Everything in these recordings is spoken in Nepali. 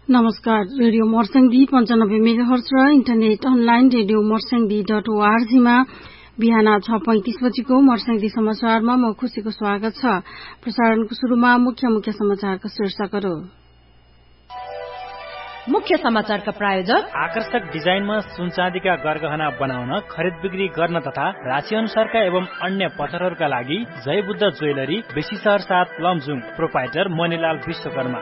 नमस्कार। रेडियो मर्स्याङ्दी 95 मेगाहर्ज र इन्टरनेट अनलाइन रेडियो मर्स्याङ्दी.org मा बिहान 6:35 बजेको मर्स्याङ्दी समाचारमा म खुशीको स्वागत छ। प्रसारणको शुरूमा मुख्य समाचारका शीर्षकहरू। मुख्य समाचारका प्रायोजक आकर्षक डिजाइनमा सुनचाँदीका गरगहना बनाउन, खरिद बिक्री गर्न तथा राशि अनुसारका एवं अन्य पत्थरहरूका लागि जय बुद्ध ज्वेलरी, बेसी शहर 7 लमजुङ। प्रोपाइटर मणिलाल विश्वकर्मा।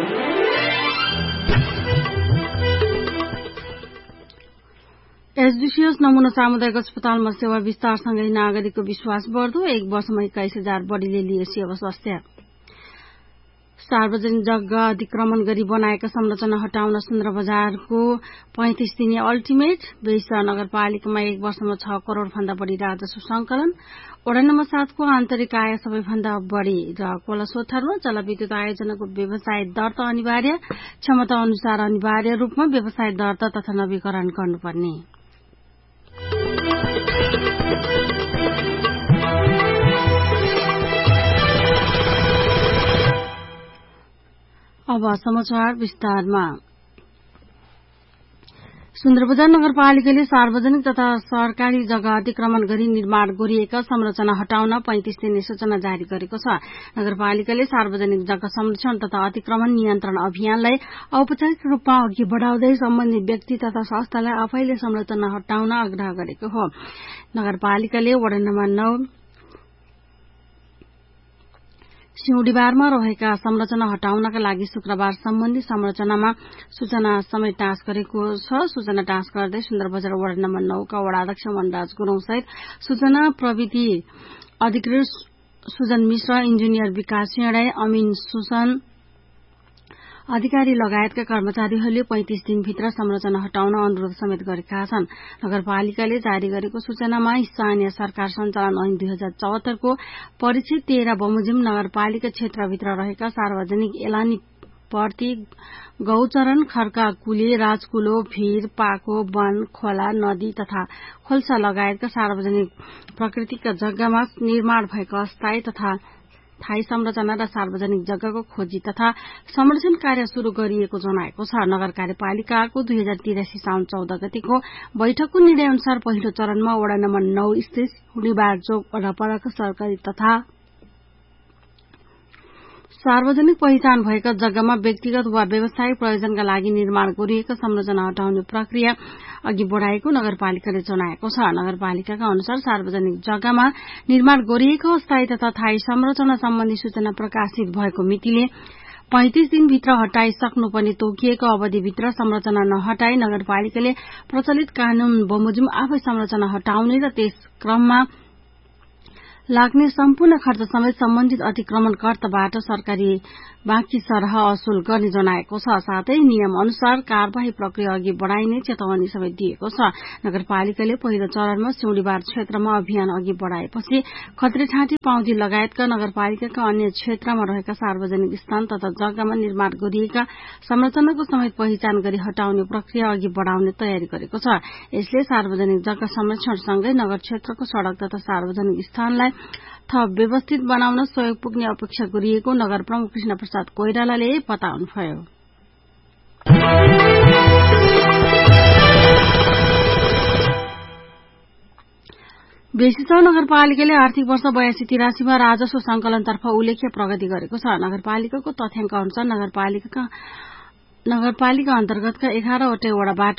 एसडीसीएस नमूना सामुदायिक अस्पतालमा सेवा विस्तारसँगै नागरिकको विश्वास बढ्दो। 1 वर्षमा 21,000 बढ़ीले लिए सेवा स्वास्थ्य। सार्वजनिक जग्गा अतिक्रमण गरी बनाएका संरचना हटाउन सुन्द्र बजारको 35 दिने अल्टिमेट। बेइसा नगरपालिकामा 1 वर्षमा 6 करोड़ भन्दा बढ़ी राजस्व संकलन। वडा नम्बर 7 को आन्तरिक आय सबैभन्दा बढ़ी र कोलासोथरमा जलविद्युत आयोजनाको व्यवसाय दर्ता अनिवार्य। क्षमता अनुसार अनिवार्य रूपमा व्यवसाय दर्ता तथा नवीकरण गर्नुपर्ने। अब समाचार विस्तारमा। सुन्दरबजार नगरपालिकाले सार्वजनिक तथा सरकारी जग्गा अतिक्रमण गरी निर्माण गरिएका संरचना हटाउन 35 दिने सूचना जारी गरेको छ। नगरपालिकाले सार्वजनिक जग्गा संरक्षण तथा अतिक्रमण नियन्त्रण अभियानलाई औपचारिक रूपमा अघि बढ़ाउँदै सम्बन्धित व्यक्ति तथा संस्थालाई आफैले संरचना हटाउन आग्रह गरेको हो। नगरपालिकाले वडा नम्बर 9 सिउँडीबारमा रहेका संरचना हटाउनका लागि शुक्रबार सम्बन्धी संरचनामा सूचना समेत टाँस गरेको छ। सूचना टाँस गर्दै सुन्दरबजार वडा नम्बर 9 का वडाध्यक्ष वनराज गुरुङ सहित सूचना प्रविधि अधिकृत सुजन मिश्र, इन्जिनियर विकास सिंहडाई, अमिन सुसन अधिकारी लगायतका कर्मचारीहरूले 35 दिनभित्र संरचना हटाउन अनुरोध समेत गरेका छन्। नगरपालिकाले जारी गरेको सूचनामा स्थानीय सरकार सञ्चालन ऐन 2074 को परिच्छेद 13 बमोजिम नगरपालिका क्षेत्रभित्र रहेका सार्वजनिक एलानी पर्ती, गौचरण, खर्का, कुले, राजकुलो, भीर, पाको, वन, खोला, नदी तथा खोल्सा लगायतका सार्वजनिक प्रकृतिका जग्गामा निर्माण भएका अस्थायी तथा स्थायी संरचना र सार्वजनिक जग्गाको खोजी तथा संरक्षण कार्य शुरू गरिएको जनाएको छ। नगर कार्यपालिकाको 2083 साउन 14 गतेको बैठकको निर्णय अनुसार पहिलो चरणमा वडा नम्बर 9 स्थित हुडीबार चोक वडापराका सरकारी तथा सार्वजनिक पहिचान भएका जग्गामा व्यक्तिगत वा व्यावसायिक प्रयोजनका लागि निर्माण गरिएका संरचना हटाउने प्रक्रिया अघि बढ़ाएको नगरपालिकाले जनाएको छ। नगरपालिकाका अनुसार सार्वजनिक जग्गामा निर्माण गरिएका अस्थायी तथा स्थायी संरचना सम्बन्धी सूचना प्रकाशित भएको मितिले 35 दिनभित्र हटाइसक्नुपर्ने तोकिएको अवधिभित्र संरचना नहटाई नगरपालिकाले प्रचलित कानून बमोजिम आफै संरचना हटाउने र त्यस क्रममा लाग्ने सम्पूर्ण खर्च समेत सम्बन्धित अतिक्रमणकर्ताबाट सरकारी बाँकी सरह असुल गर्ने जनाएको छ। साथै नियम अनुसार कार्यवाही प्रक्रिया अघि बढ़ाइने चेतावनी समेत दिएको छ। नगरपालिकाले पहिलो चरणमा सिउँडीबार क्षेत्रमा अभियान अघि बढ़ाएपछि खत्रीठाँटी, पाउजी लगायतका नगरपालिकाका अन्य क्षेत्रमा रहेका सार्वजनिक स्थान तथा जग्गामा निर्माण गरिएका संरचनाको समेत पहिचान गरी हटाउने प्रक्रिया अघि बढ़ाउने तयारी गरेको छ। यसले सार्वजनिक जग्गा संरक्षणसँगै नगर क्षेत्रको सड़क तथा सार्वजनिक स्थानलाई थप व्यवस्थित बनाउन सहयोग पुग्ने अपेक्षा गरिएको नगर प्रमुख कृष्ण प्रसाद कोइरालाले बताउनुभयो। बेसीचौर नगरपालिकाले आर्थिक वर्ष 82-83 मा राजस्व संकलनतर्फ उल्लेख्य प्रगति गरेको छ। नगरपालिकाको तथ्याङ्क अनुसार नगरपालिका अन्तर्गतका 11 वटै वडाबाट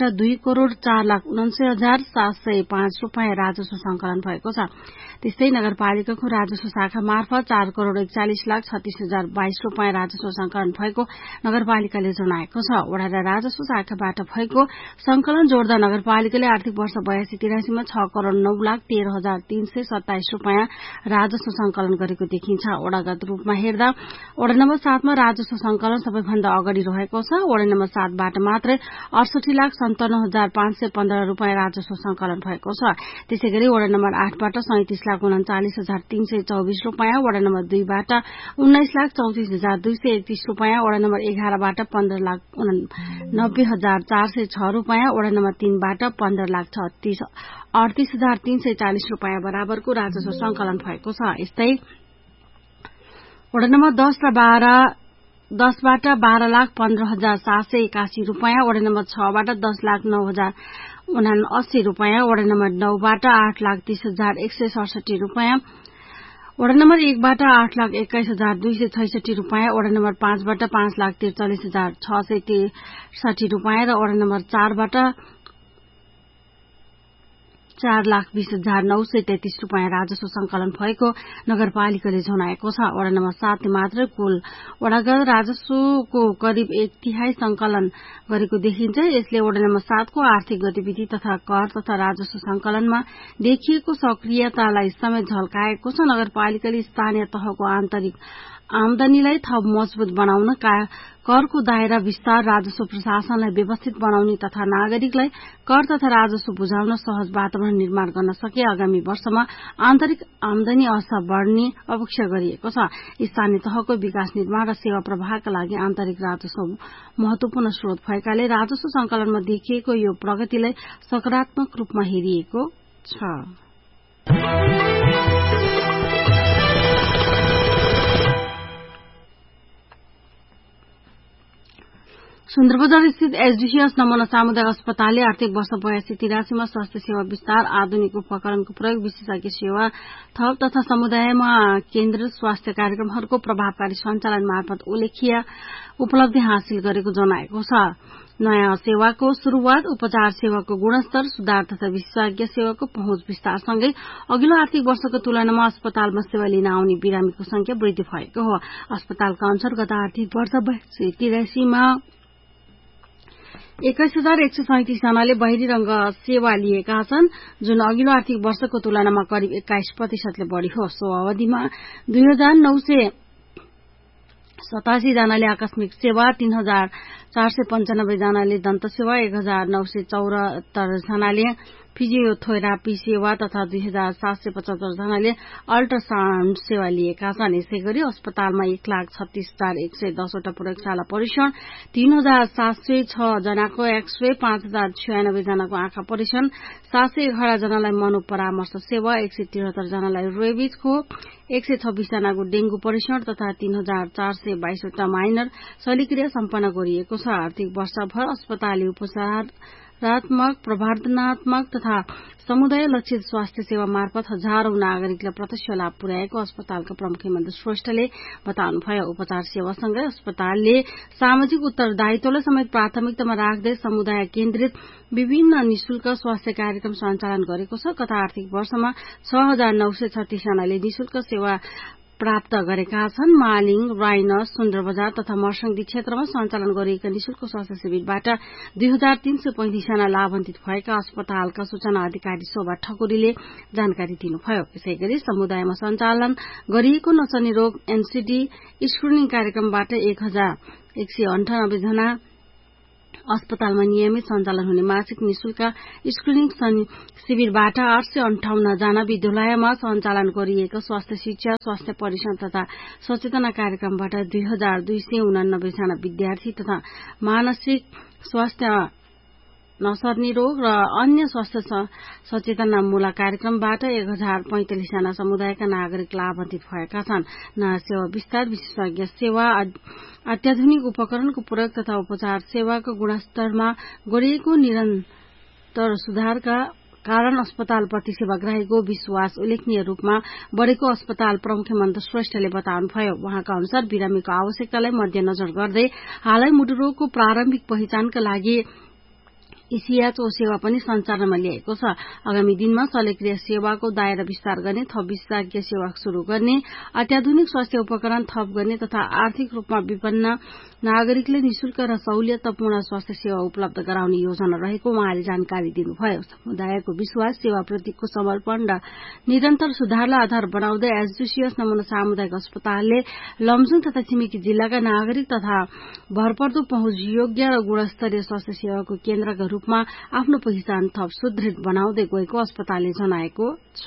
2,04,79,705 रूपियाँ राजस्व संकलन भएको छ। त्यस्तै नगरपालिकाको राजस्व शाखा मार्फत 4,41,36,022 रूपियाँ राजस्व संकलन भएको नगरपालिकाले जनाएको छ। वडा र राजस्व शाखाबाट भएको संकलन जोड्दा नगरपालिकाले आर्थिक वर्ष 82-83 मा 6,09,13,327 रूपियाँ राजस्व संकलन गरेको देखिन्छ। वडागत रूपमा हेर्दा वडा नम्बर 7 मा राजस्व संकलन सबैभन्दा अगाडि रहेको छ। वडा नम्बर 7 बाट मात्रै 68,57,515 रूपियाँ राजस्व संकलन भएको छ। त्यसैगरी वडा नम्बर 8 बाट 37,39,324 रूपियाँ, वडा नम्बर 2 बाट 19,34,231 रूपियाँ, वडा नम्बर 11 बाट 15,90,406 रूपियाँ, वडा नम्बर 3 बाट 15,38,340 रूपियाँ बराबरको राजस्व संकलन भएको छ। यस्तै वडा नम्बर 10 र 12 10 बाट 12,15,781 रूपैयाँ, वडा नम्बर 6 बाट 10,09,079 रूपैयाँ, वडा नम्बर 9 बाट 8,30,167 रूपैयाँ, वडा नम्बर 1 बाट 8,21,266 रूपैयाँ, वडा नम्बर 5 बाट 5,43,663 रूपैयाँ र वडा नम्बर 4 बाट 4,20,933 रूपैयाँ राजस्व संकलन भएको नगरपालिकाले जनाएको छ। वडा नम्बर 7 मात्र कुल वडागत राजस्वको करिब 1/3 संकलन गरेको देखिन्छ। यसले वडा नम्बर 7 को आर्थिक गतिविधि तथा कर तथा राजस्व संकलनमा देखिएको सक्रियतालाई समेत झल्काएको छ। नगरपालिकाले स्थानीय तहको आन्तरिक आमदानीलाई थप मजबूत बनाउन, करको दायरा विस्तार, राजस्व प्रशासनलाई व्यवस्थित बनाउने तथा नागरिकलाई कर तथा राजस्व बुझाउन सहज वातावरण निर्माण गर्न सके आगामी वर्षमा आन्तरिक आमदानी अवस्था बढ़ने अपेक्षा गरिएको छ। स्थानीय तहको विकास, निर्माण र सेवा प्रवाहका लागि आन्तरिक राजस्व महत्वपूर्ण स्रोत भएकाले राजस्व संकलनमा देखिएको यो प्रगतिलाई सकारात्मक रूपमा हेरिएको छ। सुन्दरबजार स्थित एसडीसीएस नमूना सामुदायिक अस्पतालले आर्थिक वर्ष 82-83 मा स्वास्थ्य सेवा विस्तार, आधुनिक उपकरणको प्रयोग, विशेषज्ञ सेवा थप तथा समुदायमा केन्द्रित स्वास्थ्य कार्यक्रमहरूको प्रभावकारी सञ्चालन मार्फत उल्लेखनीय उपलब्धि हासिल गरेको जनाएको छ। नयाँ सेवाको शुरूआत, उपचार सेवाको गुणस्तर सुधार तथा विशेषज्ञ सेवाको पहुँच विस्तारसँगै अघिल्लो आर्थिक वर्षको तुलनामा अस्पतालमा सेवा लिन आउने बिरामीको संख्या वृद्धि भएको हो। अस्पतालका अनुसार गत आर्थिक वर्ष 82-83 मा 21,137 जनाले बाहिरी रंग सेवा लिएका छन्, जुन अघिल्लो आर्थिक वर्षको तुलनामा करिब 21% बढ़ी हो। सो अवधिमा 2,987 जनाले आकस्मिक सेवा, 3,495 जनाले दन्त सेवा, 1,974 जनाले फिजियोथेरापी सेवा तथा 2,775 जनाले अल्ट्रासाउण्ड सेवा लिएका छन्। यसैगरी अस्पतालमा 1,36,110 वटा प्रयोगशाला परीक्षण, 3,706 जनाको एक्सरे, 5,096 जनाको आँखा परीक्षण, 711 जनालाई मनोपरामर्श सेवा, 173 जनालाई रेबिज खोप, 126 जनाको डेंगू परीक्षण तथा 3,422 वटा माइनर शल्यक्रिया सम्पन्न गरिएको छ। आर्थिक वर्षभर अस्पतालले उपचारात्मक, प्रवर्धनात्मक तथा समुदाय लक्षित स्वास्थ्य सेवा मार्फत हजारौं नागरिकलाई प्रत्यक्ष लाभ पुर्याएको अस्पतालका प्रमुख हेमन्त श्रेष्ठले बताउनुभयो। उपचार सेवासँगै अस्पतालले सामाजिक उत्तरदायित्वलाई समेत प्राथमिकतामा राख्दै समुदाय केन्द्रित विभिन्न निशुल्क स्वास्थ्य कार्यक्रम सञ्चालन गरेको छ। गत आर्थिक वर्षमा 6,936 जनाले निशुल्क सेवा प्राप्त गरेका छन्। मालिङ, राइनस, सुन्दरबजार तथा मर्सङ्गी क्षेत्रमा सञ्चालन गरिएका निशुल्क स्वास्थ्य शिविरबाट 2,335 जना लाभान्वित भएका अस्पतालका सूचना अधिकारी शोभा ठकुरीले जानकारी दिनुभयो। यसैगरी समुदायमा सञ्चालन गरिएको नचर्ने रोग एनसीडी स्क्रिनिङ कार्यक्रमबाट 1,198 जना, अस्पतालमा नियमित सञ्चालन हुने मासिक निशुल्क स्क्रिनिङ शिविरबाट 858 जना, विद्यालयमा सञ्चालन गरिएको स्वास्थ्य शिक्षा, स्वास्थ्य परीक्षण तथा सचेतना कार्यक्रमबाट 2,289 जना विद्यार्थी तथा मानसिक स्वास्थ्य, नसर्ने रोग र अन्य स्वास्थ्य सचेतनामूलक कार्यक्रमबाट 1,045 जना समुदायका नागरिक लाभान्वित भएका छन्। नयाँ सेवा विस्तार, विशेषज्ञ सेवा, अत्याधुनिक उपकरणको प्रयोग तथा उपचार सेवाको गुणस्तरमा गरिएको निरन्तर सुधारका कारण अस्पतालप्रति सेवाग्राहीको विश्वास उल्लेखनीय रूपमा बढ़ेको अस्पताल प्रमुख हेमन्त श्रेष्ठले बताउनुभयो। उहाँका अनुसार बिरामीको आवश्यकतालाई मध्यनजर गर्दै हालै मुटुरोगको प्रारम्भिक पहिचानका लागि इसिएचओ सेवा पनि सञ्चालनमा ल्याएको छ। आगामी दिनमा शल्यक्रिया सेवाको दायरा विस्तार गर्ने, थप विशेषज्ञ सेवा शुरू गर्ने, अत्याधुनिक स्वास्थ्य उपकरण थप गर्ने तथा आर्थिक रूपमा विपन्न नागरिकले निशुल्क र सहुलियतपूर्ण स्वास्थ्य सेवा उपलब्ध गराउने योजना रहेको उहाँले जानकारी दिनुभयो। समुदायको विश्वास, सेवाप्रतिको समर्पण र निरन्तर सुधारलाई आधार बनाउँदै एसडीसीएस नमूना सामुदायिक अस्पतालले लमजुङ तथा छिमेकी जिल्लाका नागरिक तथा भरपर्दो पहुँच योग्य र गुणस्तरीय स्वास्थ्य सेवाको केन्द्रका रूपमा आफ्नो पहिचान थप सुदृढ बनाउँदै गएको अस्पतालले जनाएको छ।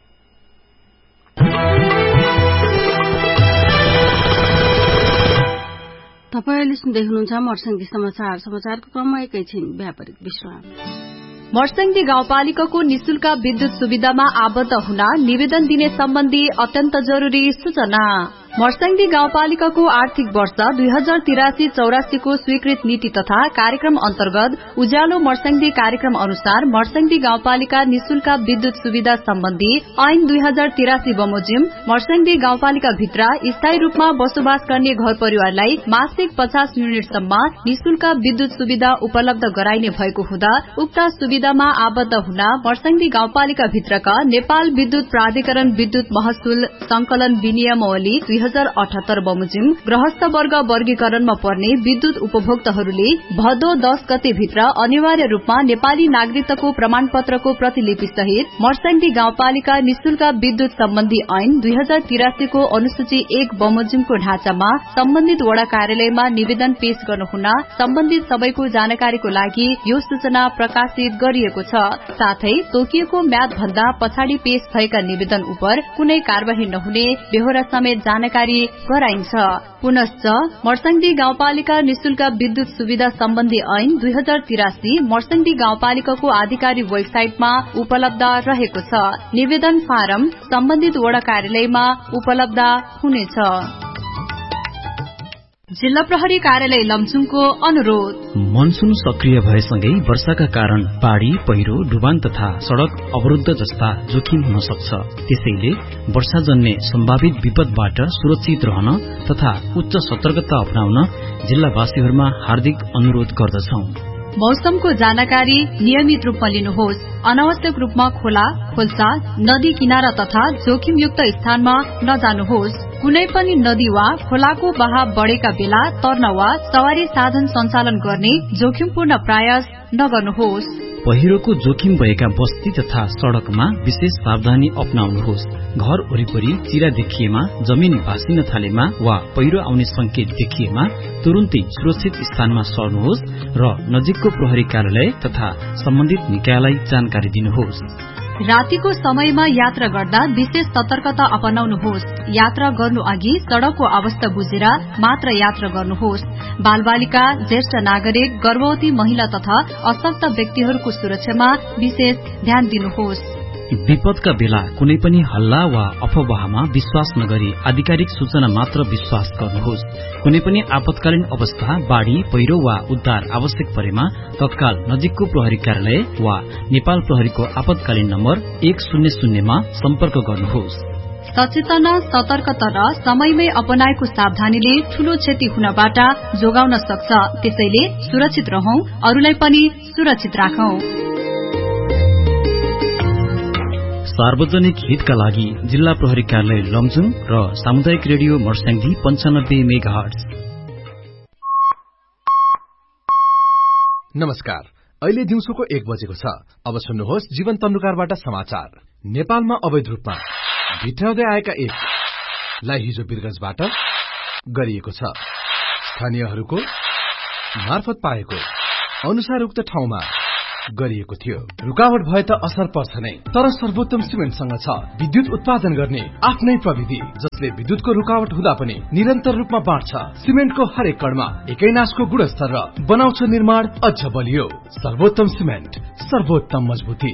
तपाईले सुन्दै हुनुहुन्छ मर्सङ्गी समाचार। समाचारको क्रममा एकैछिन व्यापारिक विश्राम। मर्सङ्गी गाउँपालिकाको निशुल्क विद्युत सुविधामा आबद्ध हुन निवेदन दिने सम्बन्धी अत्यन्त जरूरी सूचना। मर्स्याङ्दी गाउँपालिकाको आर्थिक वर्ष 2083-84 को स्वीकृत नीति तथा कार्यक्रम अन्तर्गत उज्यालो मर्स्याङ्दी कार्यक्रम अनुसार मर्स्याङ्दी गाउँपालिका निशुल्क विद्युत सुविधा सम्बन्धी ऐन 2083 बमोजिम मर्स्याङ्दी गाउँपालिका भित्र स्थायी रूपमा बसोबास गर्ने घर परिवारलाई मासिक 50 युनिटसम्म निशुल्क विद्युत सुविधा उपलब्ध गराइने भएको हुँदा उक्त सुविधामा आबद्ध हुन मर्स्याङ्दी गाउँपालिका भित्रका नेपाल विद्युत प्राधिकरण विद्युत महसुल संकलन विनियमावली 2078 बमोजिम गृहस्थ वर्ग वर्गीकरणमा पर्ने विद्युत उपभोक्ताहरूले भदौ 10 गते भित्र अनिवार्य रूपमा नेपाली नागरिकताको प्रमाणपत्रको प्रतिलिपि सहित मर्स्याङ्दी गाउँपालिका निशुल्क विद्युत सम्बन्धी ऐन 2083 को अनुसूची 1 बमोजिमको ढाँचामा सम्बन्धित वडा कार्यालयमा निवेदन पेश गर्नुहुन सम्बन्धित सबैको जानकारीको लागि यो सूचना प्रकाशित गरिएको छ। साथै तोकिएको म्याद भन्दा पछाडि पेश भएका निवेदन उप कुनै कार्यवाही नहुने बेहोरा समेत जानकारी गराइन्छ। पुनश्च मर्स्याङ्दी गाउँपालिका निशुल्क विद्युत सुविधा सम्बन्धी ऐन 2083 मर्स्याङ्दी गाउँपालिकाको आधिकारिक वेबसाइटमा उपलब्ध रहेको छ। निवेदन फारम सम्बन्धित वडा कार्यालयमा उपलब्ध हुनेछ। जिल्ला प्रहरी कार्यालय लमजुङको अनुरोध। मनसून सक्रिय भएसँगै वर्षाका कारण बाढ़ी पहिरो डुबान तथा सड़क अवरुद्ध जस्ता जोखिम हुन सक्छ। त्यसैले वर्षाजन्य सम्भावित विपदबाट सुरक्षित रहन तथा उच्च सतर्कता अपनाउन जिल्लावासीहरूमा हार्दिक अनुरोध गर्दछौं। मौसमको जानकारी नियमित रूपमा लिनुहोस्। अनावश्यक रूपमा खोला खोल्सा नदी किनारा तथा जोखिमयुक्त स्थानमा नजानुहोस्। कुनै पनि नदी वा खोलाको बहाव बढ़ेका बेला तर्न वा सवारी साधन सञ्चालन गर्ने जोखिमपूर्ण प्रयास नगर्नुहोस्। पहिरोको जोखिम भएका बस्ती तथा सड़कमा विशेष सावधानी अपनाउनुहोस्। घर वरिपरि चिरा देखिएमा, जमिन भासिन थालेमा वा पहिरो आउने संकेत देखिएमा तुरुन्तै सुरक्षित स्थानमा सर्नुहोस् र नजिकको प्रहरी कार्यालय तथा सम्बन्धित निकायलाई जानकारी दिनुहोस्। रातिको समयमा यात्रा गर्दा विशेष सतर्कता अपनाउनुहोस्। यात्रा गर्नु अघि सड़कको अवस्था बुझेर मात्र यात्रा गर्नुहोस्। बालबालिका, ज्येष्ठ नागरिक, गर्भवती महिला तथा अशक्त व्यक्तिहरूको सुरक्षामा विशेष ध्यान दिनुहोस्। विपदका बेला कुनै पनि हल्ला वा अफवाहमा विश्वास नगरी आधिकारिक सूचना मात्र विश्वास गर्नुहोस्। कुनै पनि आपतकालीन अवस्था, बाढ़ी पहिरो वा उद्धार आवश्यक परेमा तत्काल नजिकको प्रहरी कार्यालय वा नेपाल प्रहरीको आपतकालीन नम्बर 100 मा सम्पर्क गर्नुहोस्। सचेतना, सतर्कता र समयमै अपनाएको सावधानीले ठूलो क्षति हुनबाट जोगाउन सक्छ। त्यसैले सुरक्षित रहौं, अरूलाई पनि सुरक्षित राखौं। सार्वजनिक हितका लागि जिल्ला प्रहरी कार्यालय लमजुङ र सामुदायिक रेडियो मर्स्याङ्दी 95 मेगाहर्ट्ज। नमस्कार, अहिले दिउँसोको 1 बजेको छ। अब सुन्नुहोस् जीवन तन्नुकारबाट समाचार। नेपालमा अवैध रूपमा भित्राउँदै आएका एकलाई हिजो वीरगंजबाट गरिएको छ। स्थानीयहरूको मार्फत पाएको अनुसार उक्त ठाउँमा गरिएको थियो। रुकावट भए त असर पर्छ नै, तर सर्वोत्तम सिमेन्टसँग छ विद्युत उत्पादन गर्ने आफ्नै प्रविधि, जसले विद्युतको रुकावट हुँदा पनि निरन्तर रूपमा बाँड्छ। सिमेन्टको हरेक कणमा एकै नासको गुणस्तर र बनाउँछ निर्माण अझ बलियो। सर्वोत्तम सिमेन्ट, सर्वोत्तम मजबुती।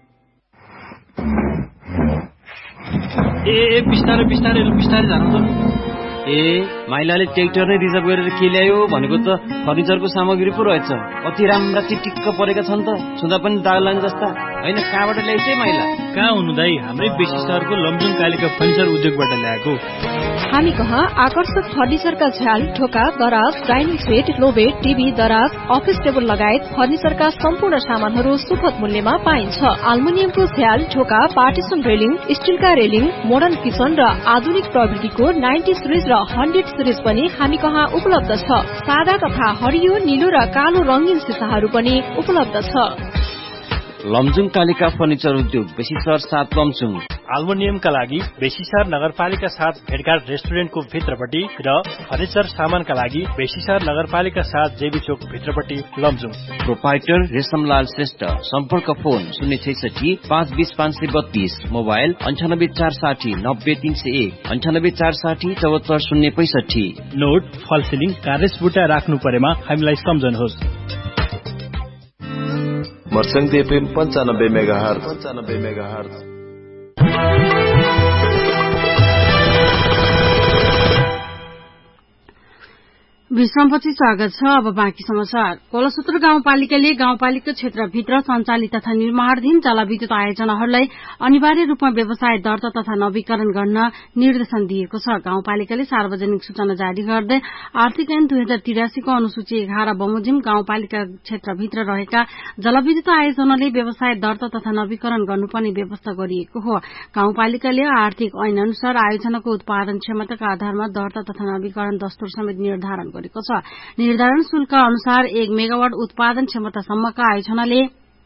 बिस्तारै जानु त। माइलाले ट्र्याक्टर नै रिजर्भ गरेर के ल्यायो भनेको त फर्निचरको सामग्री पो रहेछ। कति राम्रा चिटिक्क परेका छन् त, छुँदा पनि दाग लाग्ने जस्ता। होइन, कहाँबाट ल्याइछ माइला? कहाँ हुनु दाई, हाम्रै बेसी शहरको लमजुङ कालिका फर्निचर उद्योगबाट ल्याएको। हामी कहाँ आकर्षक फर्निचरका झ्याल, ढोका, दराज, डाइनिङ सेट, लोबेट, टिभी, दराज, अफिस टेबल लगायत फर्निचरका सम्पूर्ण सामानहरू सुपथ मूल्यमा पाइन्छ। एल्युमिनियमको झ्याल, ढोका, partition railing, स्टिलका railing, modern kitchen र आधुनिक प्रविधिको 90 सिरिज र 100 सिरिज पनि हामी कहाँ उपलब्ध छ। सादा तथा हरियो, नीलो र कालो रंगीन सिसाहरू पनि उपलब्ध छ। लमजुङ कालिका फर्निचर उद्योग, बेसी शहर 7 लमजुङ। एल्युमिनियमका लागि बेसीसर नगरपालिका 7 भेटघाट रेस्टुरेन्टको भित्रपट्टि र फर्निचर सामानका लागि बेसीसर नगरपालिका 7 जेबी चोक भित्रपट्टि लमजुङ। प्रोपाइटर रेशमलाल श्रेष्ठ। सम्पर्क फोन 066 520 532, मोबाइल 98460 90301, 98460 74 065। नोट फल सिलिङ कार्रेस बुटा राख्नु परेमा हामीलाई सम्झनुहोस्। Marsyangdi FM 95 megahertz. विश्रामपछि स्वागत छ। अब बाँकी समाचार। कोलसूत्र गाउँपालिकाले गाउँपालिका क्षेत्रभित्र सञ्चालित तथा निर्माणाधीन जलविद्युत आयोजनाहरूलाई अनिवार्य रूपमा व्यवसाय दर्ता तथा नवीकरण गर्न निर्देशन दिएको छ। गाउँपालिकाले सार्वजनिक सूचना जारी गर्दै आर्थिक ऐन 2083 को अनुसूची 11 बमोजिम गाउँपालिका क्षेत्रभित्र रहेका जलविद्युत आयोजनाले व्यवसाय दर्ता तथा नवीकरण गर्नुपर्ने व्यवस्था गरिएको हो। गाउँपालिकाले आर्थिक ऐन अनुसार आयोजनाको उत्पादन क्षमताका आधारमा दर्ता तथा नवीकरण दस्तुर समेत निर्धारण गरेको छ। निर्धारण शुल्क अनुसार 1 मेगावाट उत्पादन क्षमतासम्मका आयोजनाले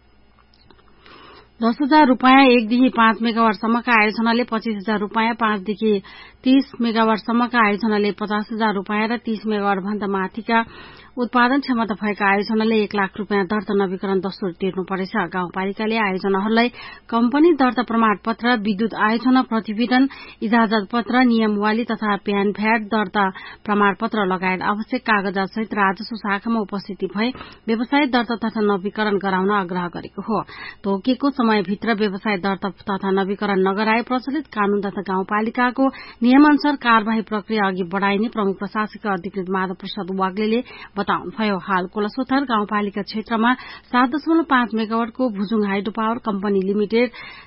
10,000 रूपयाँ, 1 देखि 5 मेगावाट सम्मका आयोजनाले 25,000 रूपयाँ, 5 देखि 30 मेगावाट सम्मका आयोजनाले 50,000 रूपयाँ र 30 मेगावाट भन्दा माथिका उत्पादन क्षमता भएका आयोजनाले 1 लाख रूपयाँ दर्ता नवीकरण दस्तुर तिर्नुपर्नेछ। गाउँपालिकाले आयोजनाहरूलाई कम्पनी दर्ता प्रमाणपत्र, विद्युत आयोजना प्रतिवेदन, इजाजत पत्र, नियमवाली तथा प्यान भ्याट दर्ता प्रमाणपत्र लगायत आवश्यक कागजात सहित राजस्व शाखामा उपस्थिति भए व्यवसाय दर्ता तथा नवीकरण गराउन आग्रह गरेको हो। तोकिएको समयभित्र व्यवसाय दर्ता तथा नवीकरण नगराए प्रचलित कानून तथा गाउँपालिकाको नियमअनुसार कार्यवाही प्रक्रिया अघि बढ़ाइने प्रमुख प्रशासकीय अधिकृत माधव प्रसाद वाग्लेले बताउनुभयो। हाल कोलसोथर गाउँपालिका क्षेत्रमा 7.5 मेगावाटको Bhujung hydro power company limited,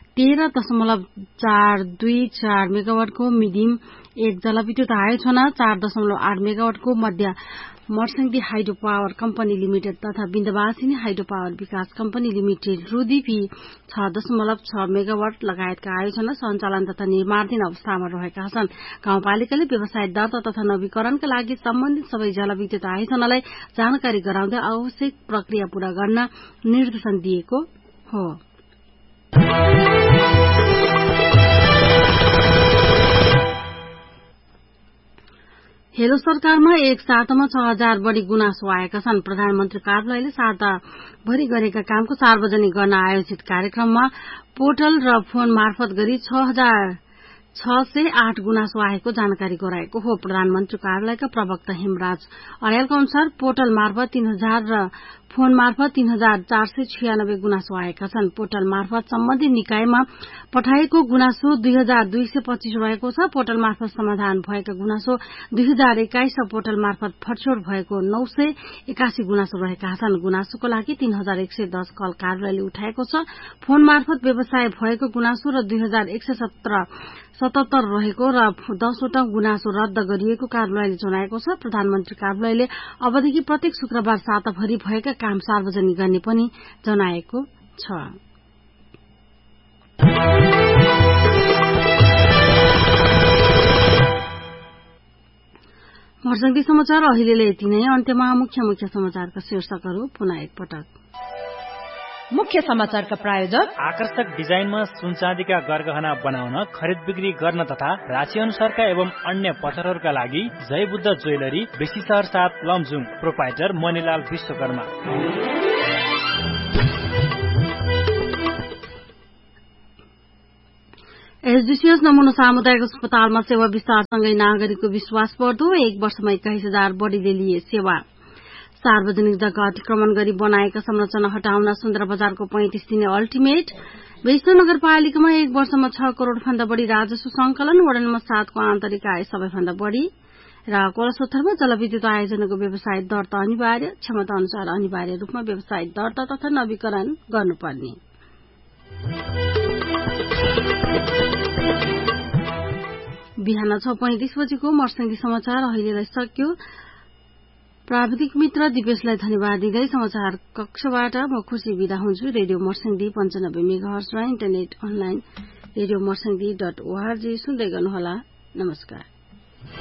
13.424 मेगावाटको medium 1 जलविद्युत आयोजना, 4.8 मेगावाटको मध्य मर्सङ्दी हाइड्रो पावर कम्पनी लिमिटेड तथा विन्ध्यवासिनी हाइड्रो पावर विकास कम्पनी लिमिटेड रुदीपी 6.6 मेगावाट लगायतका आयोजना सञ्चालन तथा निर्माणाधीन अवस्थामा रहेका छन्। गाउँपालिकाले व्यवसाय दर्ता तथा नवीकरणका लागि सम्बन्धित सबै जलविद्युत आयोजनालाई जानकारी गराउँदै आवश्यक प्रक्रिया पूरा गर्न निर्देशन दिएको हो। हेलो सरकारमा एक सातामा 6,000 बढ़ी गुनासो आएका छन्। प्रधानमन्त्री कार्यालयले साताभरि गरेका कामको सार्वजनिक गर्न आयोजित कार्यक्रममा पोर्टल र फोन मार्फत गरी 6,608 गुनासो आएको जानकारी गराएको हो। प्रधानमन्त्री कार्यालयका प्रवक्ता हेमराज अर्यालका अनुसार पोर्टल मार्फत 3,000 र फोन मार्फत 3,496 गुनासो आएका छन्। पोर्टल मार्फत सम्बन्धित निकायमा पठाएको गुनासो 2,225 रहेको छ। पोर्टल मार्फत समाधान भएका गुनासो 2,021 र पोर्टल मार्फत फटछोड भएको 981 गुनासो रहेका छन्। गुनासोको लागि 3,110 कल कार्यालयले उठाएको छ। फोन मार्फत व्यवसाय भएको गुनासो र 2,177 रहेको र 10 वटा गुनासो रद्द गरिएको कार्यालयले जनाएको छ। प्रधानमन्त्री कार्यालयले अबदेखि प्रत्येक शुक्रबार साताभरि भएका काम सार्वजनिक गर्ने पनि जनाएको छ। मर्सङ्दी समाचार अहिलेलाई यति नै। अन्त्यमा मुख्य समाचारका शीर्षकहरू पुनः एकपटक। मुख्य समाचारका प्रायोजक आकर्षक डिजाइनमा सुनचाँदीका गरगहना बनाउन, खरिद बिक्री गर्न तथा राशि अनुसारका एवं अन्य पत्थरहरूका लागि जय बुद्ध ज्वेलरी, बेसी शहर 7 लमजुङ, प्रोपाइटर मणिलाल विश्वकर्मा। एसडीसीएस नमुना सामुदायिक अस्पतालमा सेवा विस्तारसँगै नागरिकको विश्वास बढ्दो, 1 वर्षमा 21,000 बढ़ीले लिए सेवा। सार्वजनिक जग्गा अतिक्रमण गरी बनाएका संरचना हटाउन सुन्दर बजारको 35 दिने अल्टिमेट। बेच्न नगरपालिकामा 1 वर्षमा 6 करोड़ भन्दा बढ़ी राजस्व संकलन, वडा नम्बर 7 को आन्तरिक आय सबैभन्दा बढ़ी। र कोलसोथरमा जलविद्युत आयोजनाको व्यवसाय दर्ता अनिवार्य, क्षमता अनुसार अनिवार्य रूपमा व्यवसाय दर्ता तथा नवीकरण गर्नुपर्ने। बिहान 6:35 बजेको मर्सङ्दी समाचार अहिलेलाई सक्यो। प्राविधिक मित्र दिपेशलाई धन्यवाद दिँदै समाचार कक्षबाट म खुशी बिदा हुन्छु। रेडियो मर्सङ्दी 95 मेगाहर्ज र इन्टरनेट अनलाइन रेडियो मर्सङ्दी.org सुन्दै गर्नुहोला। नमस्कार।